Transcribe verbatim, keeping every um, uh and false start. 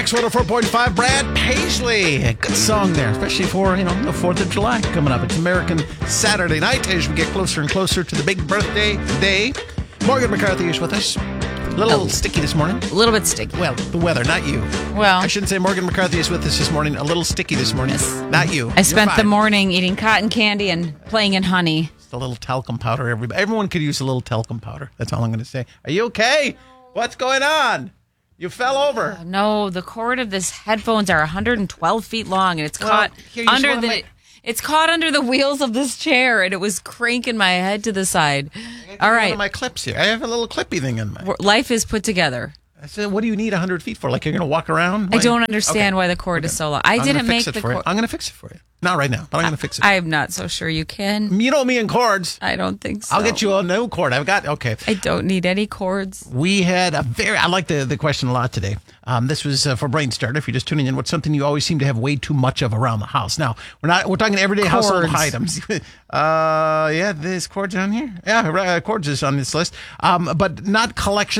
Kicks one oh four point five, Brad Paisley. A good song there, especially for, you know, the fourth of July coming up. It's American Saturday night as we get closer and closer to the big birthday day. Morgan McCarthy is with us. A little Oh. sticky this morning. A little bit sticky. Well, the weather, not you. Well, I shouldn't say Morgan McCarthy is with us this morning. A little sticky this morning. Yes. Not you. I spent You're the fine. morning eating cotton candy and playing in honey. Just a little talcum powder. Everybody, everyone could use a little talcum powder. That's all I'm going to say. Are you okay? What's going on? You fell over. No, the cord of this headphones are one hundred twelve feet long, and it's Well, caught here, you just under wanna the. make- It's caught under the wheels of this chair, and it was cranking my head to the side. All One right, of my clips here. I have a little clippy thing in my. life is put together. I said, what do you need one hundred feet for? Like you're going to walk around? I Why- don't understand Okay. why the cord is so long. I I'm didn't gonna fix make it the for cord. you. I'm going to fix it for you. Not right now, but I'm going to fix it. I am not so sure you can. You know me and cords. I don't think so. I'll get you a new cord. I've got, okay. I don't need any cords. We had a very, I like the, the question a lot today. Um, this was uh, for Brain Starter. If you're just tuning in, what's something you always seem to have way too much of around the house? Now, we're not, we're talking everyday household Cords. items. uh, yeah, there's cords on here. Yeah, uh, cords is on this list. Um, but not collection.